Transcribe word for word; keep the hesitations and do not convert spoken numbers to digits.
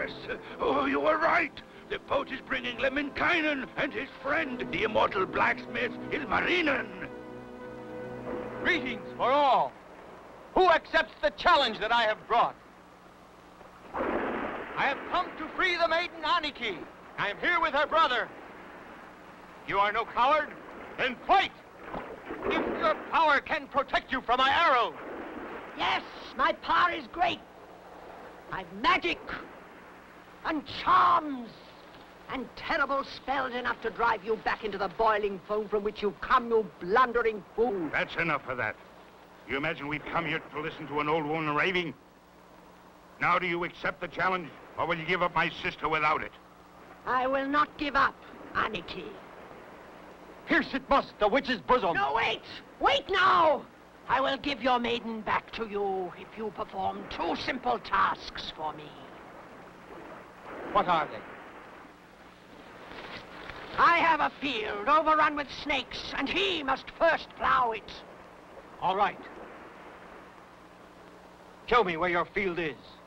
Yes. Oh, you were right. The boat is bringing Lemminkainen and his friend, the immortal blacksmith, Ilmarinen. Greetings for all. Who accepts the challenge that I have brought? I have come to free the maiden Annikki. I am here with her brother. You are no coward? Then fight! If your power can protect you from my arrow. Yes, my power is great. I've magic and charms and terrible spells enough to drive you back into the boiling foam from which you've come, you blundering fool. That's enough of that. You imagine we've come here to listen to an old woman raving? Now do you accept the challenge, or will you give up my sister without it? I will not give up, Annikki. Pierce it must, the witch's bosom. No, wait! Wait now! I will give your maiden back to you if you perform two simple tasks for me. What are they? I have a field overrun with snakes, and he must first plow it. All right. Show me where your field is.